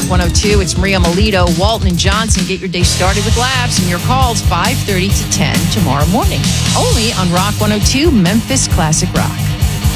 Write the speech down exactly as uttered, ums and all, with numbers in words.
one oh two. It's Maria Melito, Walton and Johnson. Get your day started with laughs and your calls five thirty to ten tomorrow morning. Only on Rock one oh two, Memphis Classic Rock.